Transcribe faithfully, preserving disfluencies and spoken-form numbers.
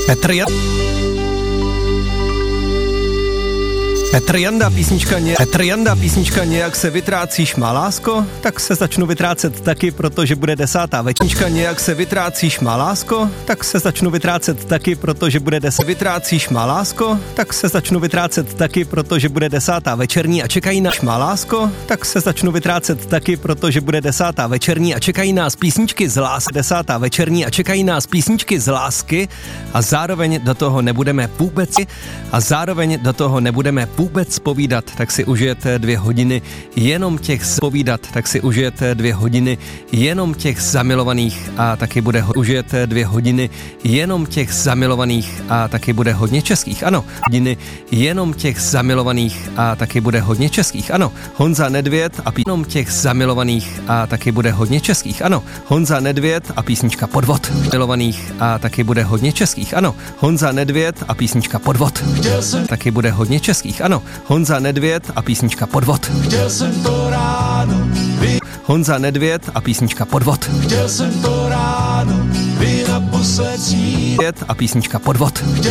Petr Jan... Petr Janda, písnička, ně... Petr Janda, písnička Nějak se vytrácíš, má lásko, tak se začnu vytrácet taky, protože bude desátá večerníčka. Nějak se vytrácíš, má lásko, tak se začnu vytrácet taky, protože bude desátá. Vytrácíš, má lásko, tak se začnu vytrácet taky, protože bude desátá večerní a čekají nás. Má lásko, tak se začnu vytrácet taky, protože bude desátá večerní a čekají nás písničky z lásky. Desátá večerní a čekají nás písničky z lásky a zároveň do toho nebudeme vůbec a zároveň do toho nebudeme vůbec povídat, tak si užijete dvě hodiny jenom těch povídat, tak si užijete dvě hodiny jenom těch zamilovaných a taky bude ho- užijete dvě hodiny jenom těch zamilovaných a taky bude hodně českých, ano, hodiny jenom těch zamilovaných a taky bude hodně českých, ano, Honza Nedvěd a pí- jenom těch zamilovaných a taky bude hodně českých, ano, Honza Nedvěd a písnička Podvod, milovaných a taky bude hodně českých, ano, Honza Nedvěd a písnička Podvod, taky bude hodně českých, ano, Honza Nedvěd a písnička Podvod. Chtěl jsem to ráno, vy... Honza Nedvěd a písnička Podvod. Chtěl jsem to ráno, vy naposled a písnička Podvod.